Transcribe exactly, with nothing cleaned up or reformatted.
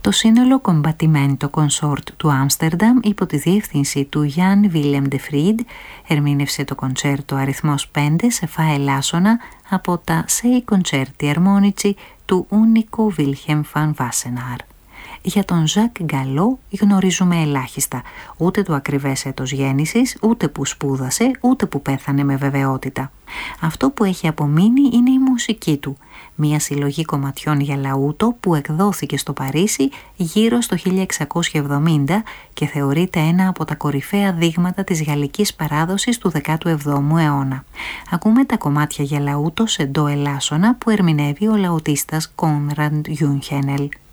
Το σύνολο Combattimento Consort του Άμστερνταμ υπό τη διεύθυνση του Jan Willem de Vriend ερμήνευσε το κοντσέρτο αριθμός πέντε σε φα ελάσσονα από τα Sei Concerti Armonici του Ούνικο Βίλχεμ Φαν Βάσεναρ. Για τον Ζακ Γκαλό γνωρίζουμε ελάχιστα, ούτε το ακριβές έτος γέννησης, ούτε που σπούδασε, ούτε που πέθανε με βεβαιότητα. Αυτό που έχει απομείνει είναι η μουσική του, μια συλλογή κομματιών για λαούτο που εκδόθηκε στο Παρίσι γύρω στο χίλια εξακόσια εβδομήντα και θεωρείται ένα από τα κορυφαία δείγματα της γαλλικής παράδοσης του δέκατου εβδόμου αιώνα. Ακούμε τα κομμάτια για λαούτο σε ντο ελάσσονα που ερμηνεύει ο λαουτίστας Κόνραντ Γιούνχενελ.